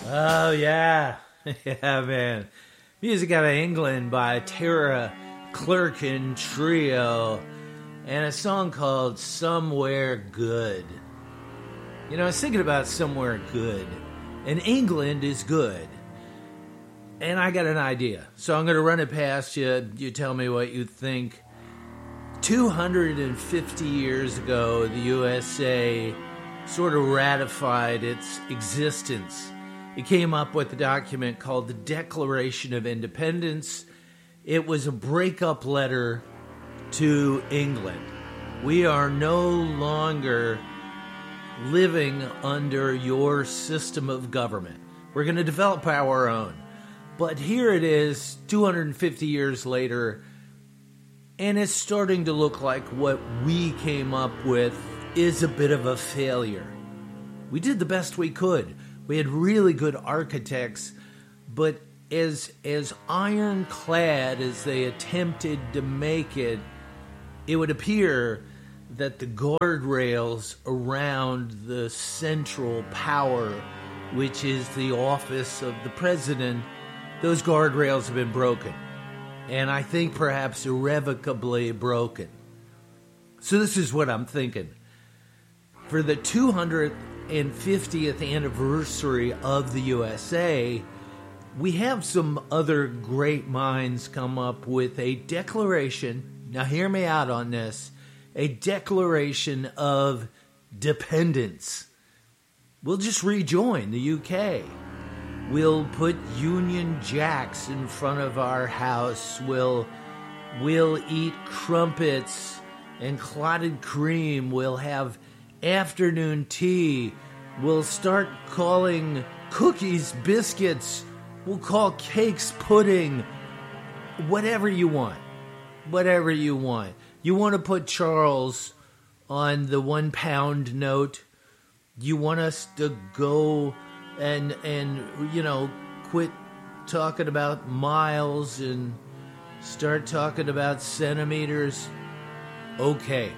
Oh, yeah. Yeah, man. Music out of England by Tara Clerkin Trio. And a song called Somewhere Good. You know, I was thinking about Somewhere Good. And England is good. And I got an idea. So I'm going to run it past you. You tell me what you think. 250 years ago, the USA sort of ratified its existence. It came up with a document called the Declaration of Independence. It was a breakup letter to England. We are no longer living under your system of government. We're going to develop our own. But here it is, 250 years later, and it's starting to look like what we came up with is a bit of a failure. We did the best we could. We had really good architects, but as ironclad as they attempted to make it, it would appear that the guardrails around the central power, which is the office of the president, those guardrails have been broken. And I think perhaps irrevocably broken. So this is what I'm thinking. For the 250th anniversary of the USA, we have some other great minds come up with a declaration. Now hear me out on this. A declaration of dependence. We'll just rejoin the UK. We'll put Union Jacks in front of our house. We'll eat crumpets and clotted cream. We'll have afternoon tea. We'll start calling cookies biscuits. We'll call cakes pudding. Whatever you want. Whatever you want. You want to put Charles on the £1 note? You want us to go and you know, quit talking about miles and start talking about centimeters? Okay.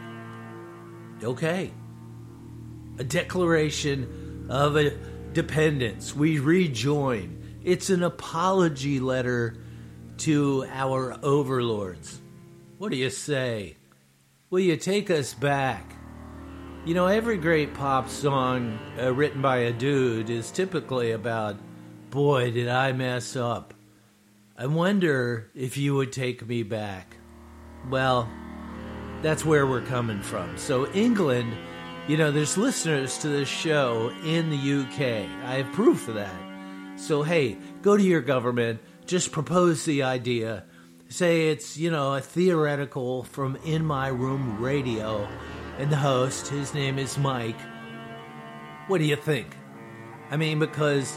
A declaration of a dependence. We rejoin. It's an apology letter to our overlords. What do you say? Will you take us back? You know, every great pop song written by a dude is typically about, boy, did I mess up. I wonder if you would take me back. Well, that's where we're coming from. So England, you know, there's listeners to this show in the UK. I have proof of that. So, hey, go to your government, just propose the idea. Say it's, you know, a theoretical from In My Room Radio. And the host, his name is Mike. What do you think? I mean, because,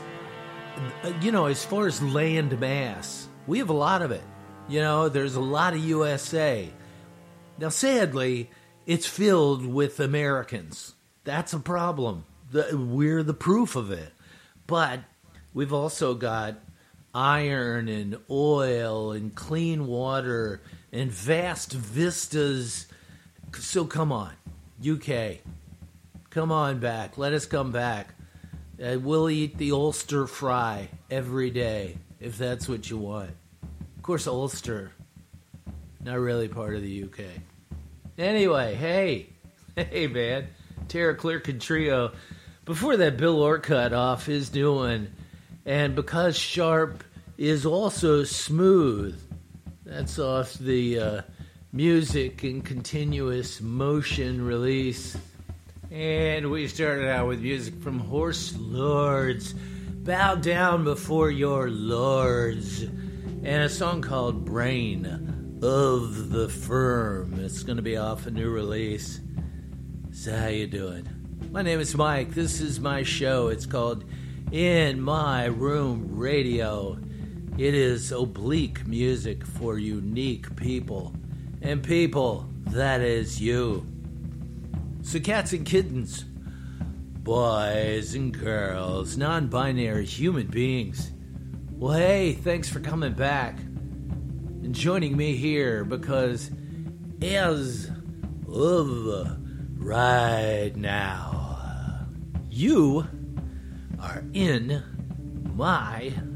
you know, as far as land mass, we have a lot of it. You know, there's a lot of USA. Now, sadly, it's filled with Americans. That's a problem. We're the proof of it. But we've also got iron and oil and clean water and vast vistas. So come on, UK, come on back. Let us come back. We'll eat the Ulster fry every day, if that's what you want. Of course, Ulster, not really part of the UK. Anyway, hey, man, Tara Clerkin Trio. Before that, Bill Orcutt off his new one. And Because Sharp is also smooth. That's off the Music in Continuous Motion release. And we started out with music from Horse Lords. Bow down before your lords. And a song called Brain of the Firm. It's going to be off a new release. So how you doing? My name is Mike. This is my show. It's called In My Room Radio. It is oblique music for unique people. And people, that is you. So cats and kittens, boys and girls, non-binary human beings. Well, hey, thanks for coming back and joining me here because as of right now, you are in my.